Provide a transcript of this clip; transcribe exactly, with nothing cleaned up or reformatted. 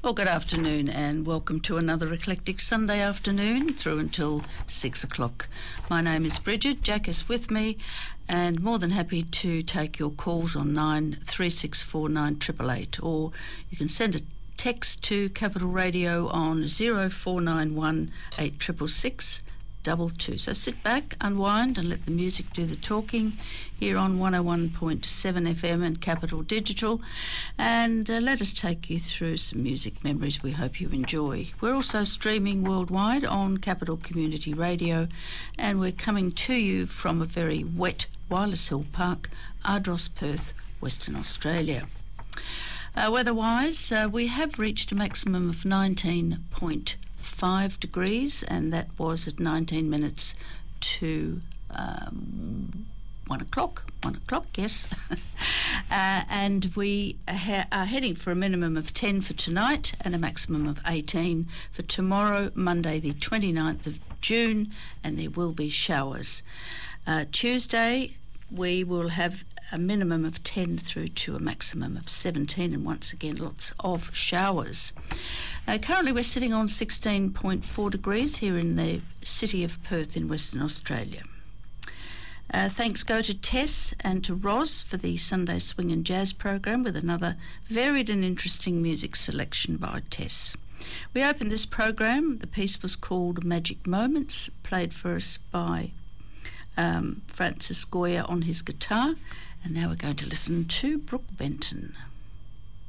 Well, good afternoon and welcome to another Eclectic Sunday afternoon through until six o'clock. My name is Bridget, Jack is with me and more than happy to take your calls on nine three six four nine eight eight eight, or you can send a text to Capital Radio on zero four nine one eight six six six double two. So sit back, unwind and let the music do the talking here on one oh one point seven F M and Capital Digital, and uh, let us take you through some music memories we hope you enjoy. We're also streaming worldwide on Capital Community Radio, and we're coming to you from a very wet Wireless Hill Park, Ardross, Perth, Western Australia. Uh, weather-wise, uh, we have reached a maximum of nineteen point five degrees, and that was at nineteen minutes to um, one o'clock. One o'clock, yes. uh, and we ha- are heading for a minimum of ten for tonight and a maximum of eighteen for tomorrow, Monday the twenty-ninth of June, and there will be showers. Uh, Tuesday, we will have a minimum of ten through to a maximum of seventeen, and once again lots of showers. Uh, currently we're sitting on sixteen point four degrees here in the city of Perth in Western Australia. Uh, thanks go to Tess and to Roz for the Sunday Swing and Jazz program with another varied and interesting music selection by Tess. We opened this program, the piece was called Magic Moments, played for us by um, Francis Goya on his guitar, and now we're going to listen to Brooke Benton.